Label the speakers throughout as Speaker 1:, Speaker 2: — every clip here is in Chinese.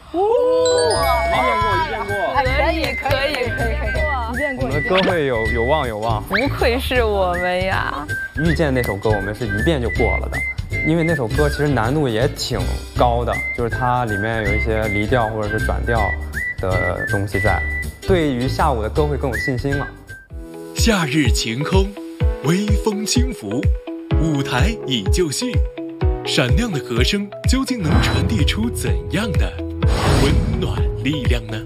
Speaker 1: 可以，一遍过。
Speaker 2: 我们的歌会有望有望，
Speaker 1: 不愧是我们呀！
Speaker 2: 遇见那首歌我们是一遍就过了的，因为那首歌其实难度也挺高的，就是它里面有一些离调或者是转调的东西在，对于下午的歌会更有信心了。
Speaker 3: 夏日晴空，微风轻拂，舞台已就绪，闪亮的和声究竟能传递出怎样的温暖力量呢？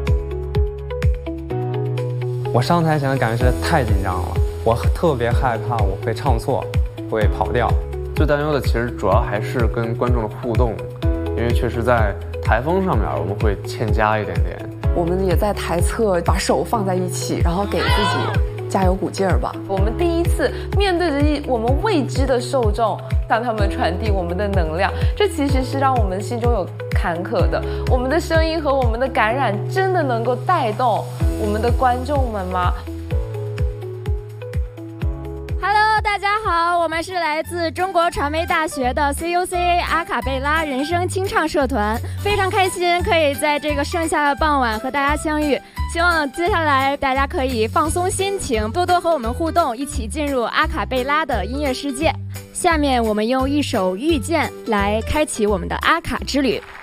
Speaker 2: 我上台前的感觉实在太紧张了，我特别害怕我会唱错，会跑调。
Speaker 4: 最担忧的其实主要还是跟观众的互动，因为确实在台风上面我们会欠佳一点点。
Speaker 5: 我们也在台侧把手放在一起，然后给自己加油鼓劲儿吧。
Speaker 1: 我们第一次面对着我们未知的受众，向他们传递我们的能量，这其实是让我们心中有坎坷的。我们的声音和我们的感染真的能够带动我们的观众们吗？
Speaker 6: Hello， 大家好，我们是来自中国传媒大学的 CUCA 阿卡贝拉人声清唱社团，非常开心可以在这个盛夏的傍晚和大家相遇。希望接下来大家可以放松心情，多多和我们互动，一起进入阿卡贝拉的音乐世界。下面我们用一首《遇见》来开启我们的阿卡之旅。